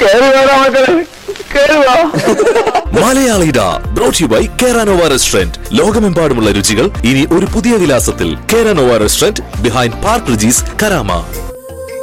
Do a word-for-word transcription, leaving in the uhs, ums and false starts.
മലയാളിഡ brought you by കേരാനോവ restaurant. ലോകമെമ്പാടുമുള്ള രുചികൾ ഇനി ഒരു പുതിയ വിലാസത്തിൽ. കേരാനോവ restaurant, behind park Regis, Karama.